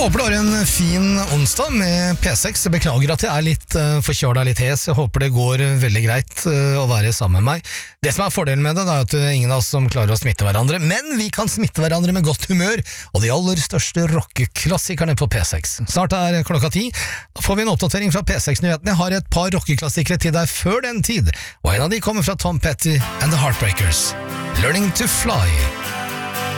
Håper du har en fin onsdag med P6. Jeg beklager at jeg er litt forkjøla, litt hes. Jeg håper det går veldig greit å være sammen med meg. Det som er fordelen med det, er at ingen av oss som klarer å smitte hverandre, men vi kan smitte hverandre med godt humør og de aller største rockeklassikerne på P6. Snart er klokka 10. Da får vi en oppdatering fra P6-nyhetene. Jeg har et par rockeklassikere til deg før den tid, og en av de kommer fra Tom Petty and the Heartbreakers. Learning to Fly.